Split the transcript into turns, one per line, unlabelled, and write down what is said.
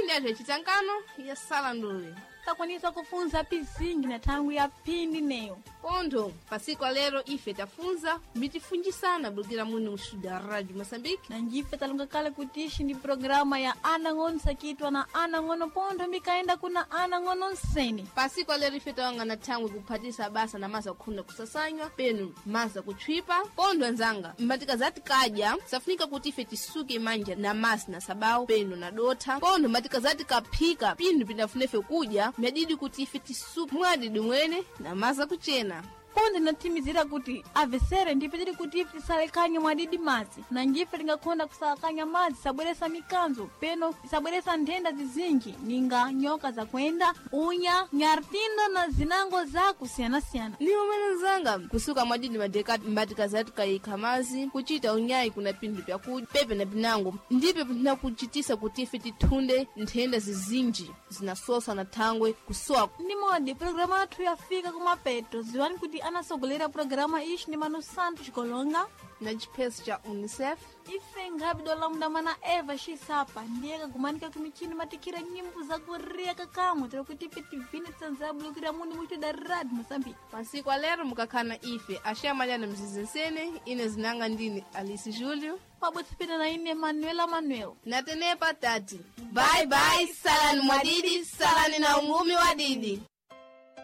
mfundi aje chitangano ya sala nduli
takwanisa kufunza pizingi na tangu ya pindi neyo
pondo pasiku lero ife tafunza mitifunjisana bulgira muni ushuda Radio Mosambiki
na njife talunga kale kutishi ndi programa ya ana ngono sakitwa na ana ngono pondo mikaenda kuna ana ngono nseni
pasiku lero ife tawanga na tangu kupatisa basa na masa kukhunda kusasanywa penu masa kuchwipa pondo nzanga mbatika zati kaja safunika kuti ife tisuke manja na masi na sabau penu na dota pondo mbatika zati kapika pindu pindafunefe kuja myadidi kuti ife tisuke mwadidi mwene na masa kuchena
pondo natimizira kuti avesere ndipe tili kuti ife tisalekanye mwadidi mazi na njife tingakonda kusalakanya mazi sabweresa mikanzo peno sabweresa ndenda zizingi ninga nyoka za kwenda unya nyartindo na zinango za kusiyana-siyana
ni umene zanga kusuka mwadidi madekati mbatika zati kayika mazi kuchita unyayi kuna pindu pya kuja pepe na pinango ndipe pinda kuchitisa kuti ife titunde ndenda zizinji zinasosa na tangwe kusoa
ni modi programa atu yafika kumapeto ziwani kuti anasogolera programa ishi ni Manu Santos Kolonga
na chipesi cha UNICEF
ife ngabidola mdamana Eva Shisapa ndiye kagumanika kumichini matikira nyimbo za kuria kakamu tero kuti ife tivini tsanzabu lukira muni mwitu da Radio Mosambiki
pasiku lero mukakana ife ashamalana mzizensene ine zinanga ndini Alice Julio
pabotipita na ine Manuel
natenepa tati bye bye salani mwadidi salani na ungumi wadidi